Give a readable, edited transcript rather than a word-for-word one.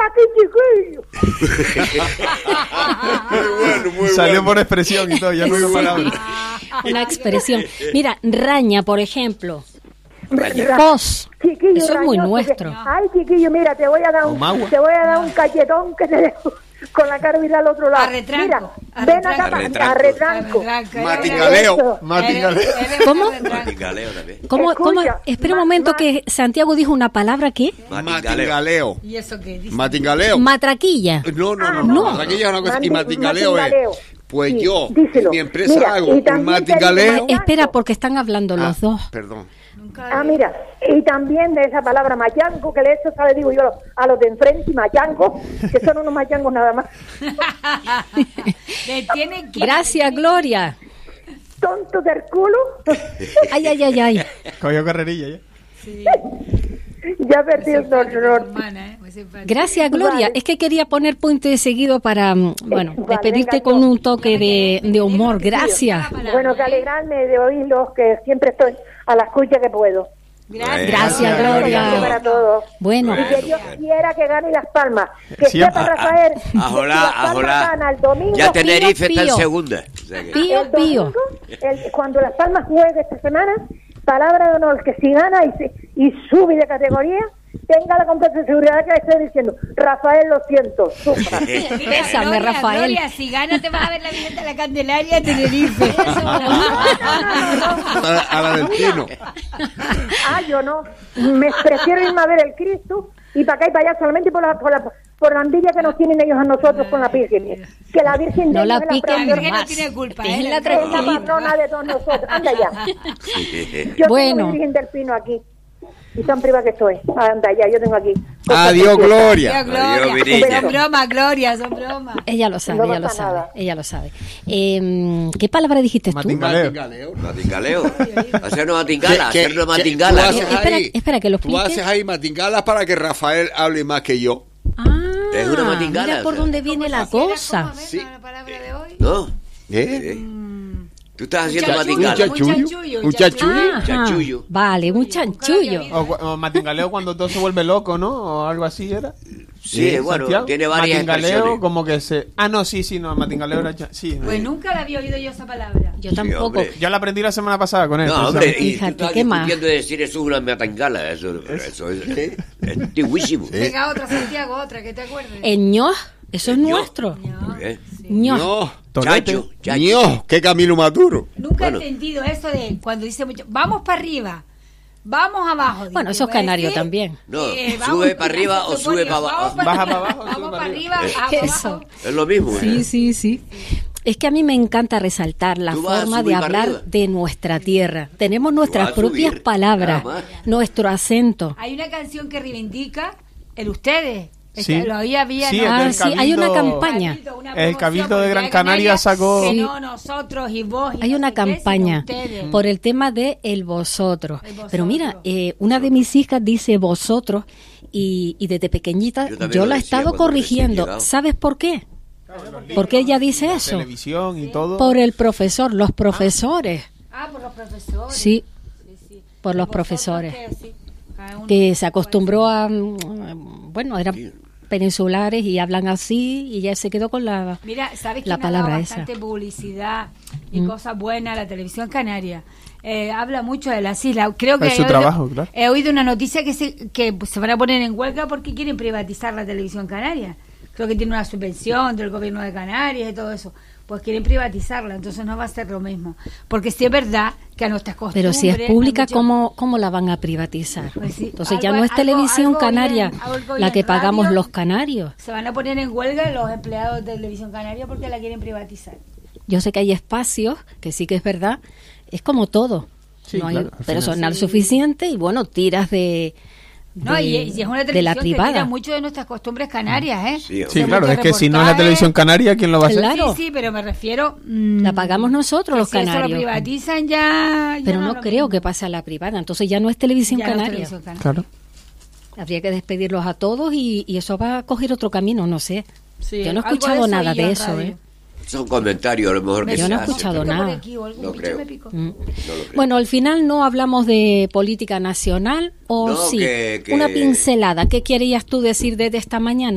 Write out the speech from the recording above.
Muy Salió por expresión y todo, ya no hay palabra. Una expresión. Mira, raña, por ejemplo. Raña. Pos. Chiquillo, Eso es muy rañoso, nuestro. Ay, chiquillo, mira, te voy a dar un cachetón que te dejo con la cara virada al otro lado. A retranco, Mira, a ven retranco. acá, a retranco. Matingaleo. ¿Cómo? Matingaleo también. ¿Cómo? Escucha, Espera un momento que Santiago dijo una palabra que Matingaleo. ¿Y eso qué dice? Matingaleo. Matraquilla. No. no. Matraquilla es una cosa. Y Matingaleo. matingaleo es. Pues Sí, yo, díselo. en mi empresa Mira, hago y un también matingaleo. Espera, porque están hablando los dos. Perdón. Mira, y también de esa palabra mayango, que le he hecho, ¿sabe? Digo yo a los de enfrente, mayango, que son unos mayangos nada más. Gracias, Gloria. Tonto del culo. Ay. Cogió carrerilla ya. Sí. Ya perdí el dolor. Gracias, Gloria. Vale. Es que quería poner punto de seguido para, bueno, Vale, despedirte venga, con yo. un toque de humor. Gracias. Bueno, que alegrarme de oírlos, que siempre estoy a la escucha que puedo. Gracias, Gloria. Para todos. Bueno. Y que Dios quiera que gane Las Palmas. Que Siempre. sepa, Rafael, que si Las Ajolá. Palmas gana el domingo, Ya Tenerife está en Pío. segunda. O sea que- Pío, el domingo, cuando Las Palmas juegue esta semana, palabra de honor, que si gana y sube de categoría, tenga la completa seguridad que le estoy diciendo. Rafael, lo siento, sufra. Bésame, Rafael. Gloria, si gana te vas a ver la Virgen de la Candelaria de Tenerife. A la del Pino. Yo no. Me prefiero irme a ver el Cristo y para acá y para allá solamente por la envidia que nos tienen ellos a nosotros con la Virgen. Que la Virgen No de la ellos es piquen La patrona- Virgen no más. tiene culpa. Es la es la tranquilidad. patrona de todos nosotros. Anda ya. Yo Bueno. tengo mi Virgen del Pino aquí. Y tan priva que soy. Anda ya, yo tengo aquí. Adiós, Gloria. Adiós, Gloria. Adiós, Virilla. Son bromas, Gloria, son bromas. Ella lo sabe, No ella lo pasa sabe, nada. ella lo sabe. ¿Qué palabra dijiste tú? Matingaleo. Matingaleo. Hacer una matingala, ¿Qué- hacer una qué- matingala. tú haces ahí? Espera, que lo Tú explique. haces ahí matingalas para que Rafael hable más que yo. Es una matingala, mira por o sea. dónde viene la cosa. Sí. La palabra de hoy. ¿No? ¿Eh? Tú estás haciendo chanchullo, matingala. un chanchullo. Un chanchullo. Ajá, Chanchullo. vale, un chanchullo. O matingaleo cuando todo se vuelve loco, ¿no? O algo así era. Sí, bueno, Santiago. tiene varias Matingaleo expresiones. como que se... no, sí, no, matingaleo era... Sí. Pues nunca la había oído yo esa palabra. Yo tampoco. hombre. Yo la aprendí la semana pasada con él. No, hombre, precisamente. y Fíjate, tú estás ¿qué más? discutiendo de decir eso es una matingala. Eso es antiguísimo. Venga, otra, Santiago, otra, que te acuerdes. Ño, eso es Ño. nuestro. ¿Eh? Ño. No. Chacho, chacho. Ño, qué camino más duro. Nunca Bueno. he entendido eso de cuando dice mucho, vamos para arriba, vamos abajo. Bueno, dice, eso es puede canario decir, también. No, vamos- sube para arriba o se sube pone, para abajo. Baja para abajo, Vamos sube para para arriba, Eso. abajo. Es lo mismo. ¿eh? Sí. Es que a mí me encanta resaltar la Tú vas a forma de subir para hablar arriba. de nuestra tierra. Tenemos nuestras vas a propias subir, palabras, nada más. nuestro acento. Hay una canción que reivindica el ustedes. Sí. Lo había, Sí, ¿no? el Sí, hay una Cabildo- campaña. Una El promoción Cabildo de por Gran Gran Canaria sacó... Que Sí. no nosotros y vos. y Hay no una sé qué, sino campaña ustedes. por el tema de el vosotros. El vosotros. Pero mira, una de mis hijas dice vosotros y desde pequeñita Yo también yo lo la he decía estado cuando recién corrigiendo. llegado. ¿Sabes por qué? ¿Por qué ella dice eso? Televisión y todo. Por el profesor, los profesores. Por los profesores. Sí, Sí. por los Vosotros profesores. que sí, cada uno Que se acostumbró a, bueno, eran peninsulares y hablan así y ya se quedó con la... Mira, ¿sabes que la me ha dado palabra bastante esa. publicidad y cosas buenas la televisión canaria? Habla mucho de las islas. Creo que Es su trabajo, claro. he oído una noticia que se van a poner en huelga porque quieren privatizar la televisión canaria. Creo que tiene una subvención del gobierno de Canarias y todo eso. Pues quieren privatizarla, entonces no va a ser lo mismo. Porque sí es verdad que a nuestras Pero costumbres... si es pública, hay mucho- ¿cómo la van a privatizar? Pues sí, Entonces ya algo- no es televisión algo canaria bien, algo la que bien, pagamos radio. los canarios. Se van a poner en huelga los empleados de televisión canaria porque la quieren privatizar. Yo sé que hay espacios, que sí que es verdad, es como todo. Sí, no hay claro, al personal Sí. suficiente y bueno, tiras de No, y es una de la televisión que privada. tira mucho de nuestras costumbres canarias, ¿eh? Sí, Sí, De claro, muchos es que si no es la reportajes. televisión canaria, ¿quién lo va a hacer? Claro. Sí, pero me refiero... La pagamos nosotros los si eso lo canarios. privatizan ya... Pero ya no lo creo mismo. que pase a la privada. Entonces ya no es televisión Ya no es canaria. televisión canaria. Claro. Habría que despedirlos a todos y eso va a coger otro camino, no sé. Sí, Yo no he algo escuchado de nada oí yo de en eso, radio. ¿eh? Son comentarios a lo mejor que Yo se no he hacen. escuchado Pica por nada. aquí o algún No bicho creo. me picó. No lo creo. Bueno, al final no hablamos de política nacional o No, sí. que- Una pincelada. ¿Qué querías tú decir desde esta mañana?